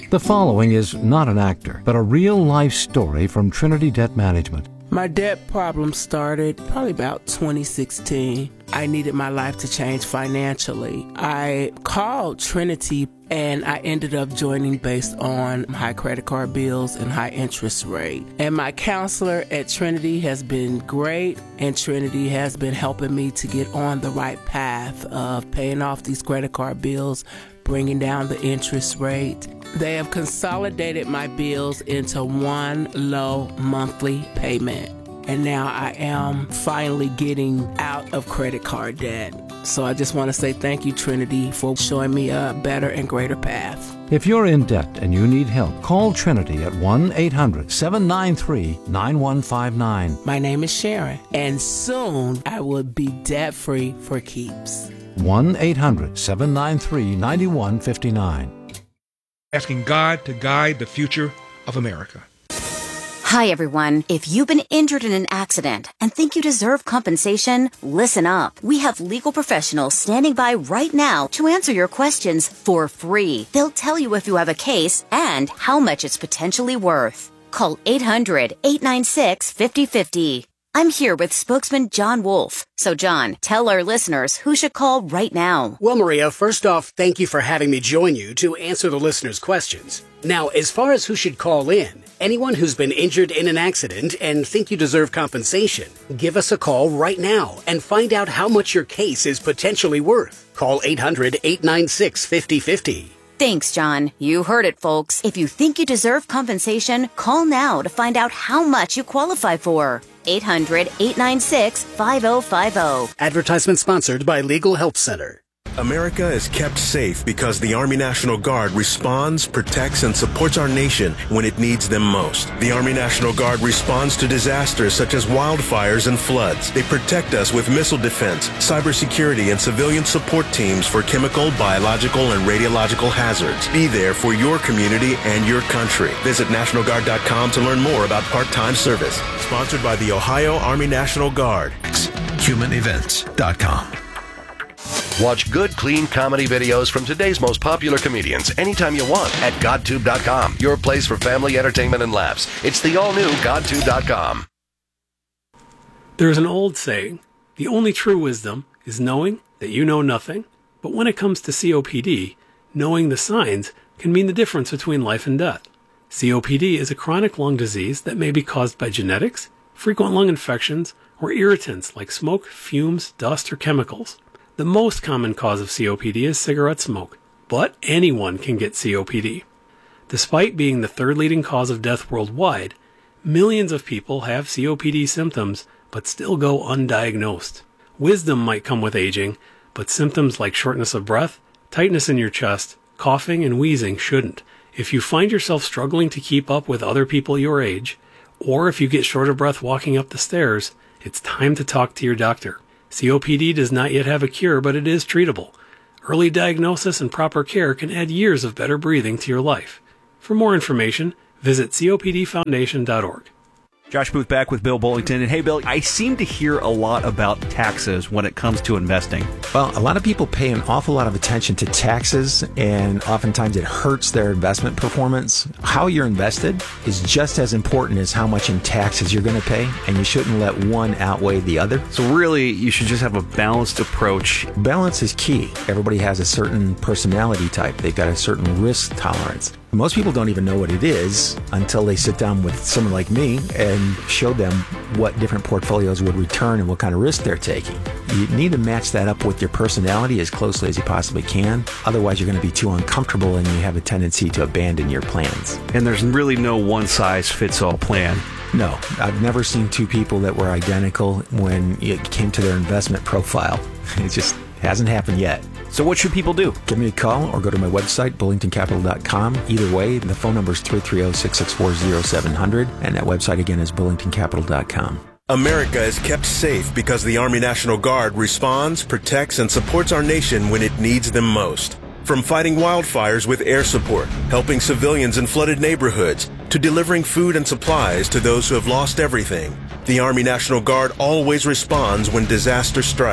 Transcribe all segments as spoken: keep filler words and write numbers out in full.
The following is not an actor, but a real-life story from Trinity Debt Management. My debt problem started probably about twenty sixteen. I needed my life to change financially. I called Trinity and I ended up joining based on high credit card bills and high interest rate. And my counselor at Trinity has been great, and Trinity has been helping me to get on the right path of paying off these credit card bills, bringing down the interest rate. They have consolidated my bills into one low monthly payment. And now I am finally getting out of credit card debt. So I just want to say thank you, Trinity, for showing me a better and greater path. If you're in debt and you need help, call Trinity at one eight hundred seven nine three nine one five nine. My name is Sharon, and soon I will be debt-free for keeps. one eight hundred seven nine three nine one five nine. Asking God to guide the future of America. Hi, everyone. If you've been injured in an accident and think you deserve compensation, listen up. We have legal professionals standing by right now to answer your questions for free. They'll tell you if you have a case and how much it's potentially worth. Call eight hundred eight nine six five oh five oh. I'm here with spokesman John Wolf. So, John, tell our listeners who should call right now. Well, Maria, first off, thank you for having me join you to answer the listeners' questions. Now, as far as who should call in, anyone who's been injured in an accident and think you deserve compensation, give us a call right now and find out how much your case is potentially worth. Call eight hundred eight nine six five oh five oh. Thanks, John. You heard it, folks. If you think you deserve compensation, call now to find out how much you qualify for. eight hundred eight nine six five oh five oh. Advertisement sponsored by Legal Help Center. America is kept safe because the Army National Guard responds, protects, and supports our nation when it needs them most. The Army National Guard responds to disasters such as wildfires and floods. They protect us with missile defense, cybersecurity, and civilian support teams for chemical, biological, and radiological hazards. Be there for your community and your country. Visit National Guard dot com to learn more about part-time service. Sponsored by the Ohio Army National Guard. human events dot com. Watch good, clean comedy videos from today's most popular comedians anytime you want at GodTube dot com, your place for family entertainment and laughs. It's the all-new GodTube dot com. There's an old saying, the only true wisdom is knowing that you know nothing. But when it comes to C O P D, knowing the signs can mean the difference between life and death. C O P D is a chronic lung disease that may be caused by genetics, frequent lung infections, or irritants like smoke, fumes, dust, or chemicals. The most common cause of C O P D is cigarette smoke, but anyone can get C O P D. Despite being the third leading cause of death worldwide, millions of people have C O P D symptoms but still go undiagnosed. Wisdom might come with aging, but symptoms like shortness of breath, tightness in your chest, coughing, and wheezing shouldn't. If you find yourself struggling to keep up with other people your age, or if you get short of breath walking up the stairs, it's time to talk to your doctor. C O P D does not yet have a cure, but it is treatable. Early diagnosis and proper care can add years of better breathing to your life. For more information, visit C O P D foundation dot org. Josh Booth back with Bill Bullington. And hey, Bill, I seem to hear a lot about taxes when it comes to investing. Well, a lot of people pay an awful lot of attention to taxes, and oftentimes it hurts their investment performance. How you're invested is just as important as how much in taxes you're going to pay, and you shouldn't let one outweigh the other. So really, you should just have a balanced approach. Balance is key. Everybody has a certain personality type. They've got a certain risk tolerance. Most people don't even know what it is until they sit down with someone like me and show them what different portfolios would return and what kind of risk they're taking. You need to match that up with your personality as closely as you possibly can. Otherwise, you're going to be too uncomfortable and you have a tendency to abandon your plans. And there's really no one-size-fits-all plan. No, I've never seen two people that were identical when it came to their investment profile. It just hasn't happened yet. So what should people do? Give me a call or go to my website, bullington capital dot com. Either way, the phone number is three three zero, six six four, zero seven zero zero, and that website again is bullington capital dot com. America is kept safe because the Army National Guard responds, protects, and supports our nation when it needs them most. From fighting wildfires with air support, helping civilians in flooded neighborhoods, to delivering food and supplies to those who have lost everything, the Army National Guard always responds when disaster strikes.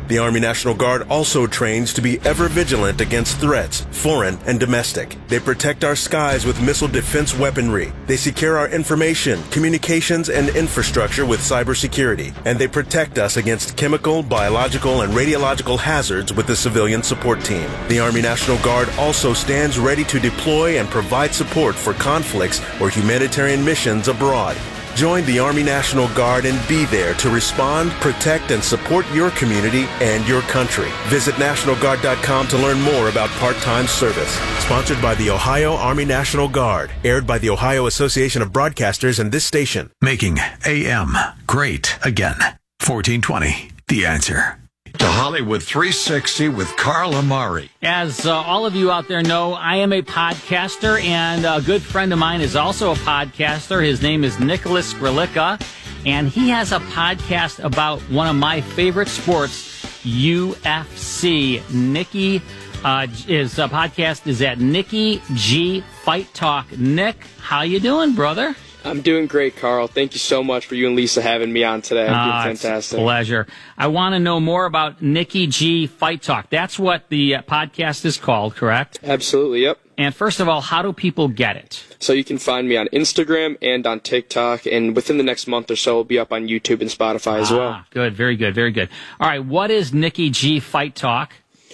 The Army National Guard also trains to be ever vigilant against threats, foreign and domestic. They protect our skies with missile defense weaponry. They secure our information, communications, and infrastructure with cybersecurity. And they protect us against chemical, biological, and radiological hazards with the civilian support team. The Army National Guard also stands ready to deploy and provide support for conflicts or humanitarian missions abroad. Join the Army National Guard and be there to respond, protect, and support your community and your country. Visit National Guard dot com to learn more about part-time service. Sponsored by the Ohio Army National Guard. Aired by the Ohio Association of Broadcasters and this station. Making A M great again. fourteen twenty, The Answer. To Hollywood three sixty with Carl Amari. As uh, all of you out there know, I am a podcaster, and a good friend of mine is also a podcaster. His name is Nicholas Grilica, and he has a podcast about one of my favorite sports, U F C. Nicky, uh, his uh, podcast is at Nicky G Fight Talk. Nick, how you doing, brother? I'm doing great, Carl. Thank you so much for you and Lisa having me on today. I'm uh, doing fantastic. It's a pleasure. I want to know more about Nicky G Fight Talk. That's what the uh, podcast is called, correct? Absolutely, yep. And first of all, how do people get it? So you can find me on Instagram and on TikTok, and within the next month or so, it'll be up on YouTube and Spotify as ah, well. Good, very good, very good. All right, what is Nicky G Fight Talk?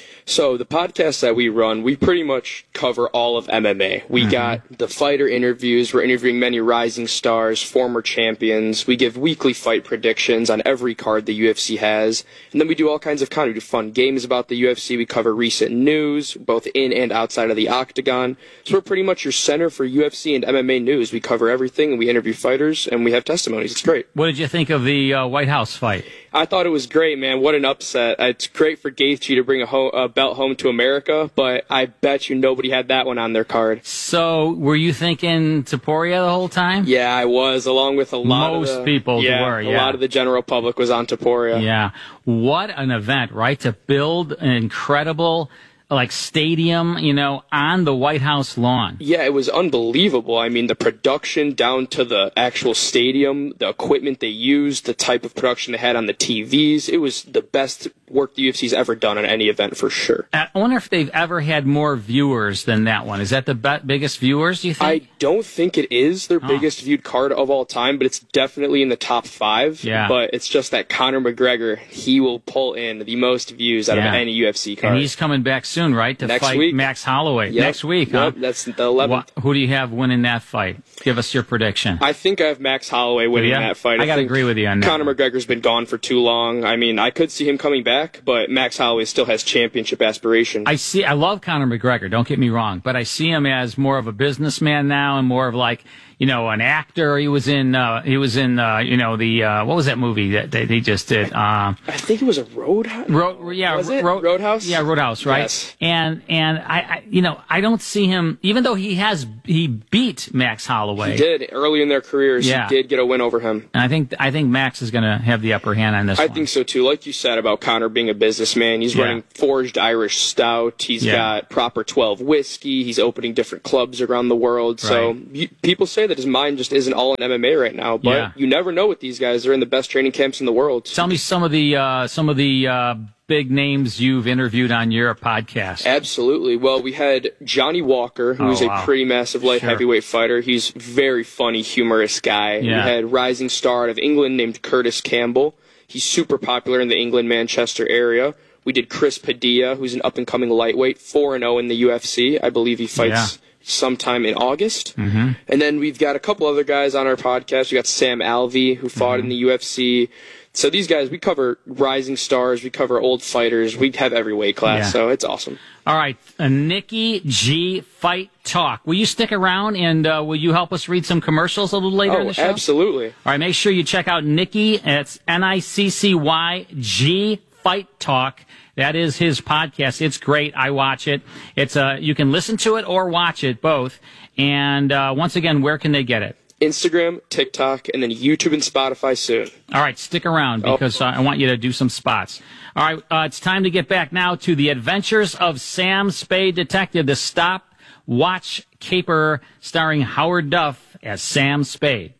So the podcast that we run, we pretty much cover all of M M A. We mm-hmm. got the fighter interviews. We're interviewing many rising stars, former champions. We give weekly fight predictions on every card the U F C has. And then we do all kinds of content. We do fun games about the U F C. We cover recent news, both in and outside of the octagon. So we're pretty much your center for U F C and M M A news. We cover everything, and we interview fighters, and we have testimonies. It's great. What did you think of the uh, White House fight? I thought it was great, man. What an upset. It's great for Gaethje to bring a, ho- a belt home to America, but I bet you nobody had that one on their card. So, were you thinking Topuria the whole time? Yeah, I was, along with a lot Most of the... people yeah, were, yeah. a lot of the general public was on Topuria. Yeah. What an event, right? To build an incredible... like stadium, you know, on the White House lawn. Yeah, it was unbelievable. I mean, the production down to the actual stadium, the equipment they used, the type of production they had on the T Vs. It was the best work the U F C's ever done on any event for sure. I wonder if they've ever had more viewers than that one. Is that the be- biggest viewers, do you think? I don't think it is their oh. biggest viewed card of all time, but it's definitely in the top five. Yeah. But it's just that Conor McGregor, he will pull in the most views out yeah. of any U F C card. And he's coming back soon, right, to Next fight week. Max Holloway. Yep. Next week, yep. huh? That's the eleventh. What, who do you have winning that fight? Give us your prediction. I think I have Max Holloway winning that fight. I, I got to agree with you on that. Conor McGregor's been gone for too long. I mean, I could see him coming back, but Max Holloway still has championship aspirations. I see. I love Conor McGregor. Don't get me wrong, but I see him as more of a businessman now and more of like, you know, an actor. He was in, uh, he was in, uh, you know, the, uh, what was that movie that they, they just did? Uh, I think it was a Roadhouse. Road, yeah, was it? Road, Roadhouse? Yeah, Roadhouse, right? Yes. And, and I, I, you know, I don't see him, even though he has, he beat Max Holloway. He did early in their careers. Yeah. He did get a win over him. And I think, I think Max is going to have the upper hand on this I one. think so too. Like you said about Conor being a businessman, he's Yeah. running Forged Irish Stout. He's Yeah. got Proper twelve whiskey. He's opening different clubs around the world. So Right. you, people say that his mind just isn't all in M M A right now, but Yeah. you never know with these guys. They're in the best training camps in the world. Tell me some of the, uh, some of the, uh, big names you've interviewed on your podcast. Absolutely. Well, we had Johnny Walker, who's Oh, wow. a pretty massive light Sure. heavyweight fighter. He's very funny, humorous guy. Yeah. We had rising star out of England named Curtis Campbell. He's super popular in the England, Manchester area. We did Chris Padilla, who's an up-and-coming lightweight, four and oh in the U F C. I believe he fights Yeah. sometime in August. Mm-hmm. And then we've got a couple other guys on our podcast. We got Sam Alvey, who fought Mm-hmm. in the U F C. So these guys, we cover rising stars, we cover old fighters, we have every weight class, Yeah. so it's awesome. All right, uh, Nicky G Fight Talk. Will you stick around and uh, will you help us read some commercials a little later Oh, in the show? absolutely. All right, make sure you check out Nicky. It's N I C C Y G Fight Talk. That is his podcast. It's great. I watch it. It's uh, you can listen to it or watch it, both. And uh, once again, where can they get it? Instagram, TikTok, and then YouTube and Spotify soon. All right, stick around because uh, I want you to do some spots. All right, uh, it's time to get back now to the adventures of Sam Spade Detective, the Stop Watch Caper, starring Howard Duff as Sam Spade.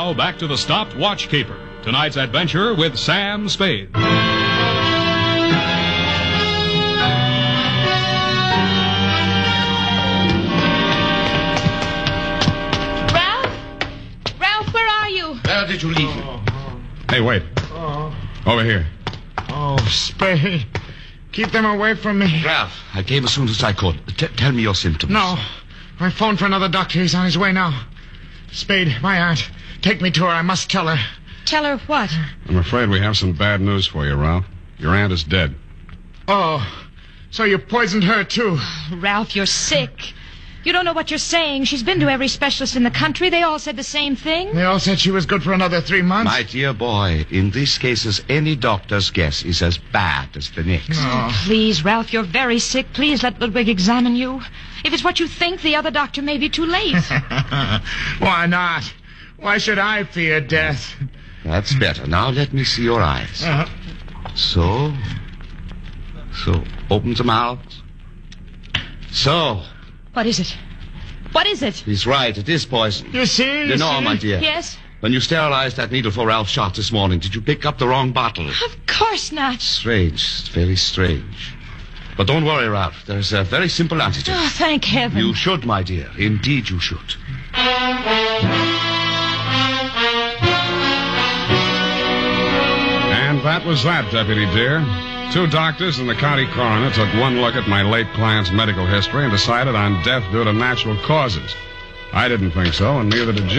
Now, back to the Stopped Watch Keeper. Tonight's adventure with Sam Spade. Where did you leave him? Hey, wait. Oh. Over here. Oh, Spade. Keep them away from me. Ralph, I came as soon as I could. T- tell me your symptoms. No. I phoned for another doctor. He's on his way now. Spade, my aunt. Take me to her. I must tell her. Tell her what? I'm afraid we have some bad news for you, Ralph. Your aunt is dead. Oh, so you poisoned her, too. Ralph, you're sick. You don't know what you're saying. She's been to every specialist in the country. They all said the same thing. They all said she was good for another three months. My dear boy, in these cases, any doctor's guess is as bad as the next. Oh, please, Ralph, you're very sick. Please let Ludwig examine you. If it's what you think, the other doctor may be too late. Why not? Why should I fear death? That's better. Now let me see your eyes. Uh-huh. So. So, open the mouth. So. What is it? What is it? He's right. It is poison. You see? You Lenore, see? my dear. Yes? When you sterilized that needle for Ralph's shot this morning, did you pick up the wrong bottle? Of course not. Strange. It's very strange. But don't worry, Ralph. There's a very simple antidote. Oh, thank heaven. You should, my dear. Indeed you should. And that was that, Deputy dear. Two doctors and the county coroner took one look at my late client's medical history and decided on death due to natural causes. I didn't think so, and neither did you.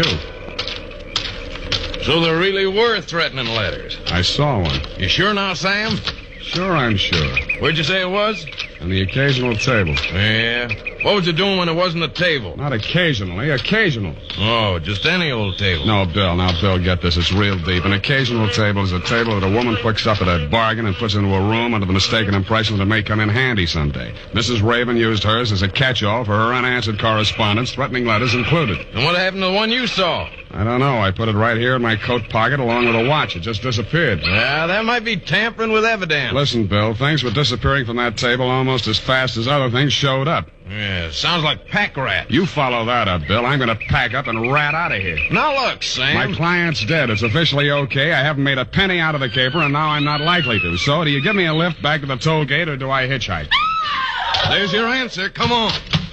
So there really were threatening letters? I saw one. You sure now, Sam? Sure, I'm sure. Where'd you say it was? On the occasional table. Yeah. What was you doing when it wasn't a table? Not occasionally, occasional. Oh, just any old table. No, Bill, now, Bill, get this. It's real deep. An occasional table is a table that a woman picks up at a bargain and puts into a room under the mistaken impression that it may come in handy someday. Missus Raven used hers as a catch-all for her unanswered correspondence, threatening letters included. And what happened to the one you saw? I don't know. I put it right here in my coat pocket along with a watch. It just disappeared. Yeah, that might be tampering with evidence. Listen, Bill, things were disappearing from that table almost as fast as other things showed up. Yeah, sounds like pack rat. You follow that up, Bill. I'm going to pack up and rat out of here. Now look, Sam. My client's dead. It's officially okay. I haven't made a penny out of the caper, and now I'm not likely to. So, do you give me a lift back to the toll gate, or do I hitchhike? There's your answer. Come on.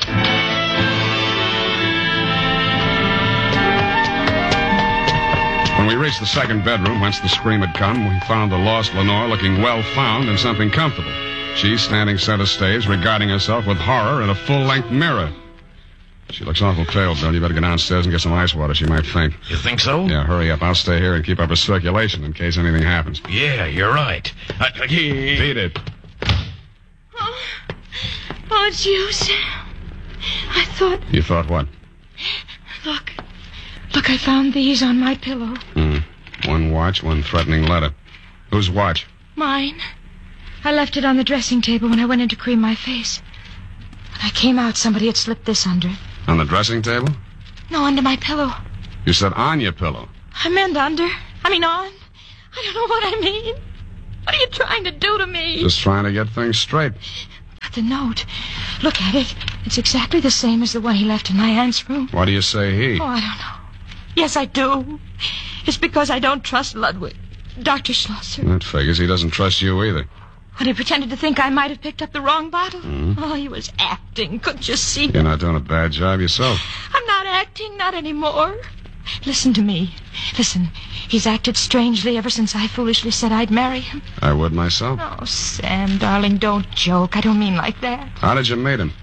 When we reached the second bedroom, whence the scream had come, we found the lost Lenore looking well found in something comfortable. She standing center stage, regarding herself with horror in a full-length mirror. She looks awful pale, Bill. You better go downstairs and get some ice water. She might faint. You think so? Yeah, hurry up. I'll stay here and keep up her circulation in case anything happens. Yeah, you're right. I, I, Beat it. Oh, oh, it's you, Sam. I thought... You thought what? Look. Look, I found these on my pillow. Hmm. One watch, one threatening letter. Whose watch? Mine. I left it on the dressing table when I went in to cream my face. When I came out, somebody had slipped this under. On the dressing table? No, under my pillow. You said on your pillow. I meant under. I mean on. I don't know what I mean. What are you trying to do to me? Just trying to get things straight. But the note. Look at it. It's exactly the same as the one he left in my aunt's room. Why do you say he? Oh, I don't know. Yes, I do. It's because I don't trust Ludwig. Doctor Schlosser. That figures. He doesn't trust you either. When he pretended to think I might have picked up the wrong bottle. Mm-hmm. Oh, he was acting. Couldn't you see? You're not doing a bad job yourself. I'm not acting, not anymore. Listen to me. Listen, he's acted strangely ever since I foolishly said I'd marry him. I would myself. Oh, Sam, darling, don't joke. I don't mean like that. How did you meet him?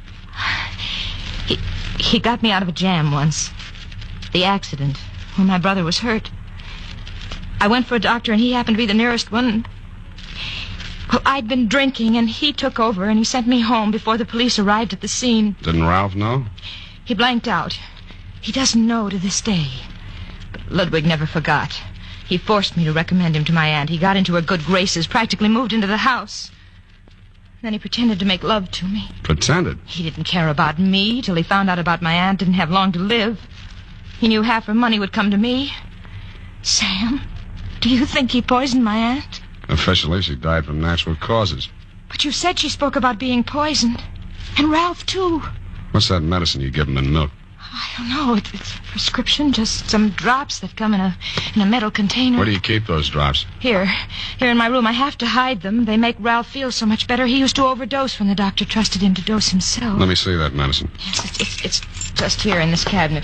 He, he got me out of a jam once. The accident, when my brother was hurt. I went for a doctor, and he happened to be the nearest one. Well, I'd been drinking, and he took over, and he sent me home before the police arrived at the scene. Didn't Ralph know? He blanked out. He doesn't know to this day. But Ludwig never forgot. He forced me to recommend him to my aunt. He got into her good graces, practically moved into the house. Then he pretended to make love to me. Pretended? He didn't care about me till he found out about my aunt didn't have long to live. He knew half her money would come to me. Sam, do you think he poisoned my aunt? Officially, she died from natural causes. But you said she spoke about being poisoned. And Ralph, too. What's that medicine you give him in milk? I don't know. It, it's a prescription, just some drops that come in a in a metal container. Where do you keep those drops? Here. Here in my room. I have to hide them. They make Ralph feel so much better. He used to overdose when the doctor trusted him to dose himself. Let me see that medicine. Yes, it's, it's, it's just here in this cabinet.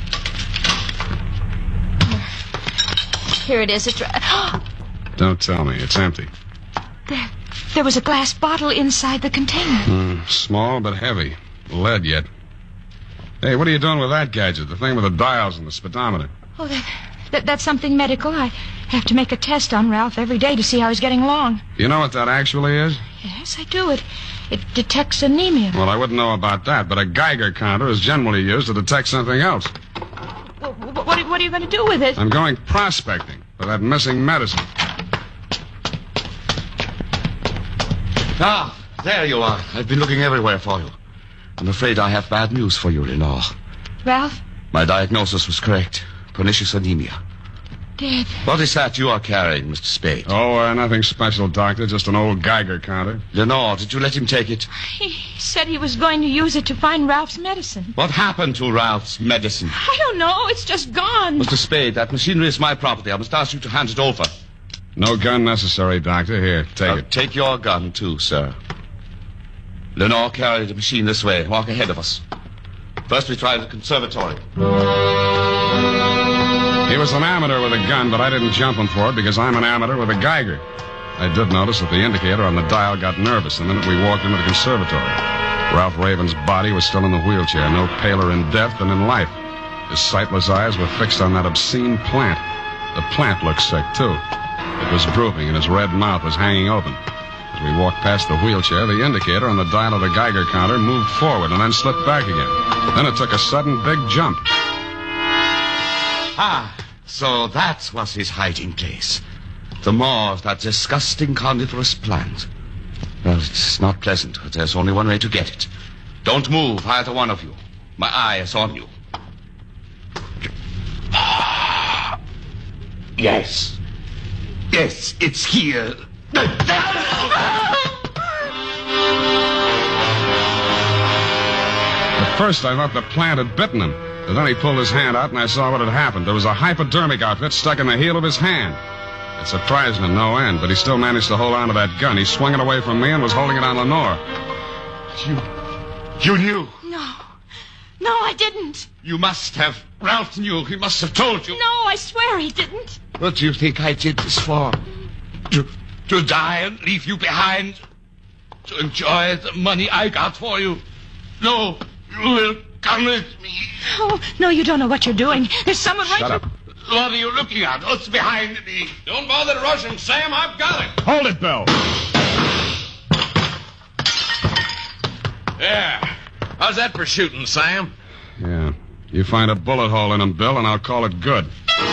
Here it is. It's... Don't tell me. It's empty. There, there was a glass bottle inside the container. Mm, small but heavy. Lead yet. Hey, what are you doing with that gadget? The thing with the dials and the speedometer. Oh, that, that that's something medical. I have to make a test on Ralph every day to see how he's getting along. You know what that actually is? Yes, I do. It it detects anemia. Well, I wouldn't know about that, but a Geiger counter is generally used to detect something else. Well, what, what, what are you going to do with it? I'm going prospecting for that missing medicine. Ah, there you are. I've been looking everywhere for you. I'm afraid I have bad news for you, Lenore. Ralph? My diagnosis was correct. Pernicious anemia. Dead. What is that you are carrying, Mister Spade? Oh, uh, nothing special, Doctor. Just an old Geiger counter. Lenore, did you let him take it? He said he was going to use it to find Ralph's medicine. What happened to Ralph's medicine? I don't know. It's just gone. Mister Spade, that machinery is my property. I must ask you to hand it over. No gun necessary, Doctor. Here, take now, it. Take your gun, too, sir. Lenore, carry the machine this way. Walk ahead of us. First, we try the conservatory. He was an amateur with a gun, but I didn't jump him for it because I'm an amateur with a Geiger. I did notice that the indicator on the dial got nervous the minute we walked into the conservatory. Ralph Raven's body was still in the wheelchair, no paler in death than in life. His sightless eyes were fixed on that obscene plant. The plant looked sick, too. It was drooping, and his red mouth was hanging open. As we walked past the wheelchair, the indicator on the dial of the Geiger counter moved forward and then slipped back again. Then it took a sudden big jump. Ah, so that was his hiding place. The maw of that disgusting carnivorous plant. Well, it's not pleasant, but there's only one way to get it. Don't move, either one of you. My eye is on you. Yes. Yes, it's here. At first, I thought the plant had bitten him. But then he pulled his hand out, and I saw what had happened. There was a hypodermic outfit stuck in the heel of his hand. It surprised him no end, but he still managed to hold on to that gun. He swung it away from me and was holding it on Lenore. You... You knew? No. No, I didn't. You must have. Ralph knew. He must have told you. No, I swear he didn't. What do you think I did this for? To, to die and leave you behind? To enjoy the money I got for you? No, you will come with me. Oh, no, you don't know what you're doing. There's someone right... Shut up. What are you looking at? What's behind me? Don't bother to rush him, Sam. I've got it. Hold it, Bill. Yeah. How's that for shooting, Sam? Yeah. You find a bullet hole in him, Bill, and I'll call it good.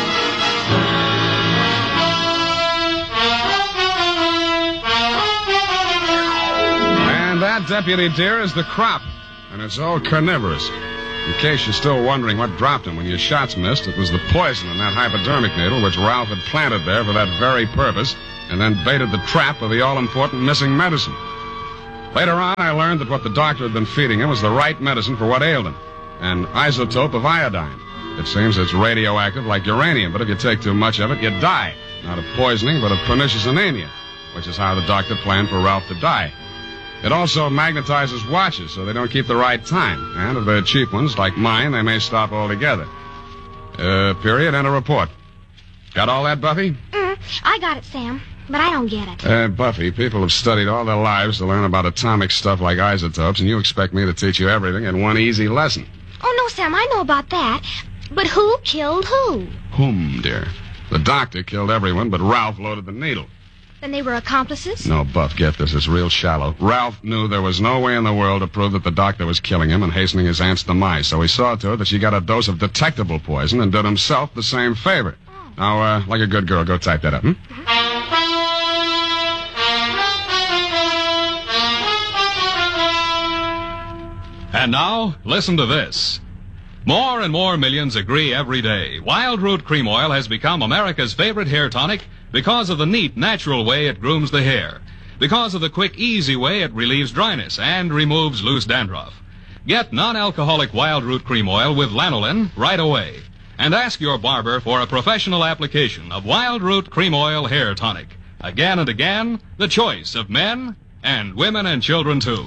And that, deputy dear, is the crop. And it's all carnivorous. In case you're still wondering what dropped him when your shots missed, it was the poison in that hypodermic needle which Ralph had planted there for that very purpose and then baited the trap of the all-important missing medicine. Later on, I learned that what the doctor had been feeding him was the right medicine for what ailed him, an isotope of iodine. It seems it's radioactive like uranium, but if you take too much of it, you die. Not of poisoning, but of pernicious anemia, which is how the doctor planned for Ralph to die. It also magnetizes watches so they don't keep the right time. And if they're cheap ones, like mine, they may stop altogether. Uh, period, and a report. Got all that, Buffy? Mm, I got it, Sam, but I don't get it. Uh, Buffy, people have studied all their lives to learn about atomic stuff like isotopes, and you expect me to teach you everything in one easy lesson. Oh, no, Sam, I know about that. But who killed who? Whom, dear? The doctor killed everyone, but Ralph loaded the needle. Then they were accomplices? No, Buff, get this. It's real shallow. Ralph knew there was no way in the world to prove that the doctor was killing him and hastening his aunt's demise, so he saw to it that she got a dose of detectable poison and did himself the same favor. Oh. Now, uh, like a good girl, go type that up, hmm? Mm-hmm. And now, listen to this. More and more millions agree every day. Wild Root Cream Oil has become America's favorite hair tonic because of the neat, natural way it grooms the hair. Because of the quick, easy way it relieves dryness and removes loose dandruff. Get non-alcoholic Wild Root Cream Oil with lanolin right away. And ask your barber for a professional application of Wild Root Cream Oil Hair Tonic. Again and again, the choice of men and women and children, too.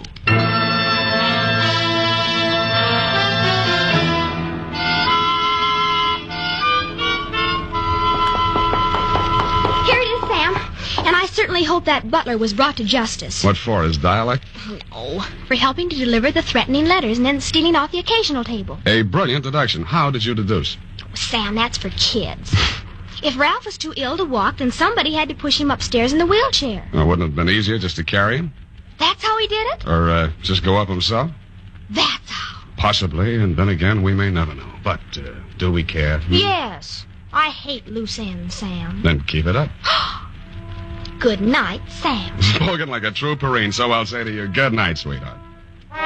Here it is, Sam. And I certainly hope that butler was brought to justice. What for, his dialect? Oh, for helping to deliver the threatening letters and then stealing off the occasional table. A brilliant deduction. How did you deduce? Sam, that's for kids. If Ralph was too ill to walk, then somebody had to push him upstairs in the wheelchair. Uh, wouldn't it have been easier just to carry him? That's how he did it? Or uh, just go up himself? That's how. Possibly, and then again, we may never know. But uh, do we care? Hmm? Yes. I hate loose ends, Sam. Then keep it up. Good night, Sam. Spoken like a true Perrine, so I'll say to you, good night, sweetheart.